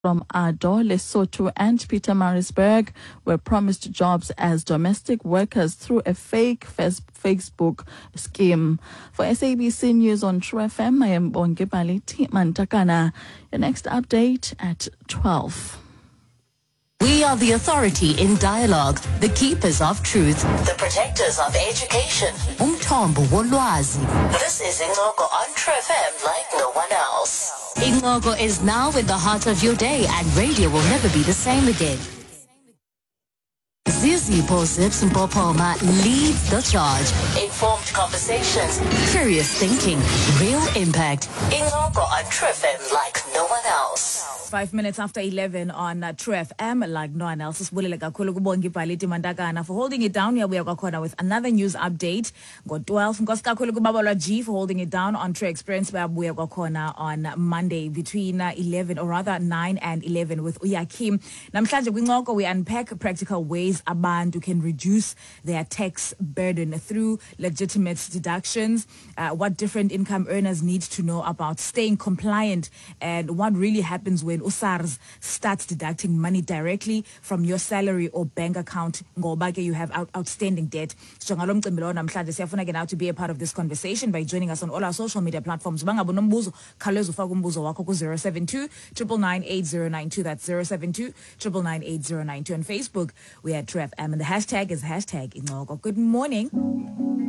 from Ado, Lesotho, and Pietermaritzburg were promised jobs as domestic workers through a fake Facebook scheme. For SABC News on True FM, I am Bonge Baliti Mantakana. Your next update at 12. We are the authority in dialogue, the keepers of truth, the protectors of education. Umthombo wolwazi. This is Ingoko on True FM like no one else. Ingoko is now in the heart of your day, and radio will never be the same again. Zizipho Zips Mpopoma leads the charge. Informed conversations, curious thinking, real impact. Ingoko on True FM like no one else. 5 minutes after 11 on True FM, like no one else. Sibulele kakhulu kubonga iBhaliti Mantakana for holding it down. Here we are with another news update. Got 12. Nkosi kakhulu kuBaba G for holding it down on True Experience. We are on Monday between 11 or rather 9 and 11 with Uyakim. Namhlanje kwingxoxo we unpack practical ways abantu can reduce their tax burden through legitimate deductions. What different income earners need to know about staying compliant, and what really happens when USARS starts deducting money directly from your salary or bank account ngoba you have outstanding debt. So ngalo mcimbi lo namhlanje siyafuna ke now to be a part of this conversation by joining us on all our social media platforms. Bangabe nombuzo khawuleza ufaka umbuzo wakho ku 072 999 8092. That's 072 999 8092. On Facebook we are True FM and the hashtag is hashtag Ingoko. Good morning.